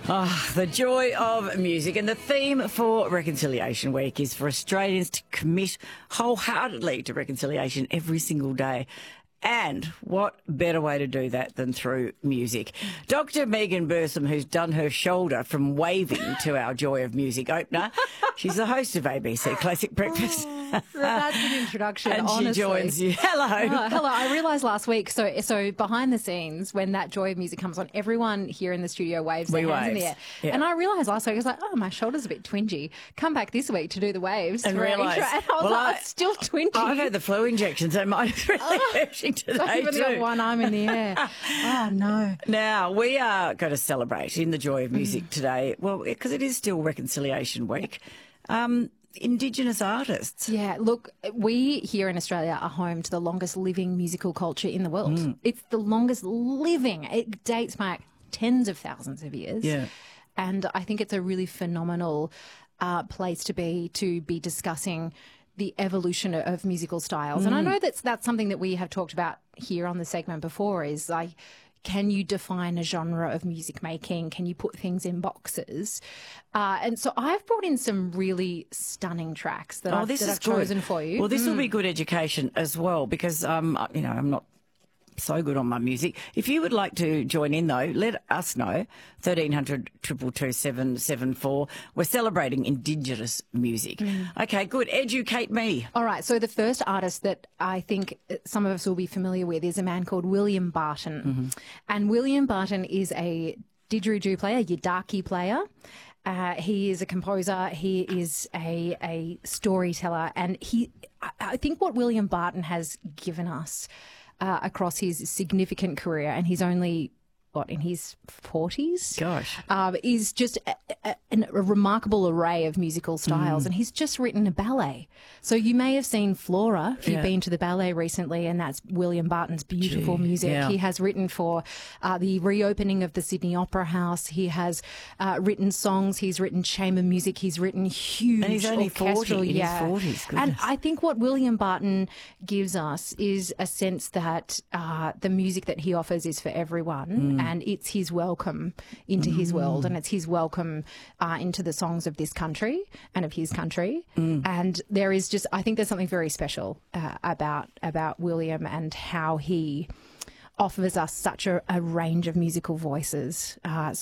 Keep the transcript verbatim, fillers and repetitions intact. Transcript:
Oh, the joy of music. And the theme for Reconciliation Week is for Australians to commit wholeheartedly to reconciliation every single day. And what better way to do that than through music? Doctor Megan Bertham, who's done her shoulder from waving to our Joy of Music opener. She's the host of A B C Classic Breakfast. Oh, that's an introduction, and honestly. she joins you. Hello. Oh, hello. I realised last week, so so behind the scenes, when that Joy of Music comes on, everyone here in the studio waves their We hands in waves. the air. Yeah. And I realised last week, I was like, oh, my shoulder's a bit twingy. Come back this week to do the waves. And for our realise- intro. And I was well, like, I- it's still twingy. I've had the flu injection, so mine is really hurting today I've only got too. one arm in the air. Oh, no. Now, we are going to celebrate in the Joy of Music Mm. today, well, because it is still Reconciliation Week, um, Indigenous artists. Yeah, look, we here in Australia are home to the longest living musical culture in the world. Mm. It's the longest living. It dates back tens of thousands of years. Yeah. And I think it's a really phenomenal uh, place to be, to be discussing the evolution of musical styles. And I know that's that's something that we have talked about here on the segment before, is like, can you define a genre of music making? Can you put things in boxes? Uh, and so I've brought in some really stunning tracks that Oh, I've, this that is I've chosen good. for you. Well, this will be good education as well, because, um, you know, I'm not so good on my music. If you would like to join in, though, let us know. thirteen hundred, two two two, seven seven four. We're celebrating Indigenous music. Okay, good. Educate me. All right, so the first artist that I think some of us will be familiar with is a man called William Barton. Mm-hmm. And William Barton is a didgeridoo player, yidaki player. Uh, he is a composer, he is a, a storyteller, and he, I, I think what William Barton has given us uh, across his significant career, and he's only, what, in his forties? Gosh. Um, is just a, a, a remarkable array of musical styles. Mm. And he's just written a ballet. So you may have seen Flora if you've Yeah. been to the ballet recently, and that's William Barton's beautiful Gee, music. yeah. He has written for uh, the reopening of the Sydney Opera House. He has uh, written songs. He's written chamber music. He's written huge And he's only orchestral. forty, in his yeah. forties, And goodness. I think what William Barton gives us is a sense that uh, the music that he offers is for everyone, Mm. and it's his welcome into his world, and it's his welcome uh, into the songs of this country and of his country. Mm. And there is just, I think there's something very special uh, about about William and how he offers us such a, a range of musical voices. Uh,